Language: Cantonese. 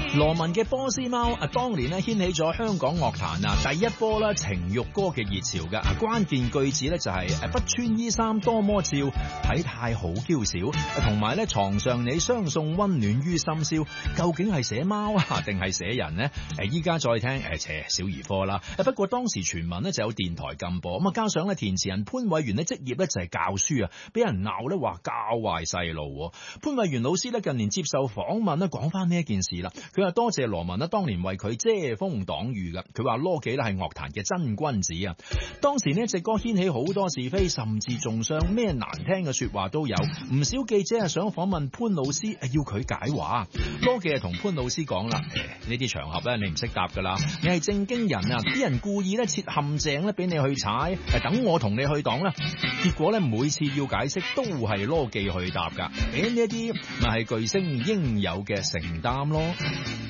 羅文嘅波斯貓當年咧掀起咗香港樂壇第一波啦情慾歌嘅熱潮嘅關鍵句子咧就係不穿衣衫多麼照，體態好嬌小，同埋咧床上你相送溫暖於深宵。究竟係寫貓定係寫人呢？依家再聽小兒科啦。不過當時傳聞咧就有電台禁播，咁加上咧填詞人潘偉源咧職業咧就係教書啊，俾人鬧咧話教壞細路。潘偉源老師咧近年接受訪問咧講翻呢一件事啦，佢話多謝羅文當年為佢遮風擋雨嘅。佢話羅記咧係樂壇嘅真君子啊。當時呢隻歌掀起好多是非，甚至中傷，咩難聽嘅說話都有。唔少記者係想訪問潘老師，要佢解話。羅記係同潘老師講啦，呢啲場合咧你唔識答噶啦，你係正經人啊，啲人故意咧設陷阱咧俾你去踩，等我同你去擋啦。結果咧每次要解釋都係羅記去答噶，呢一啲咪係巨星應有嘅承擔咯。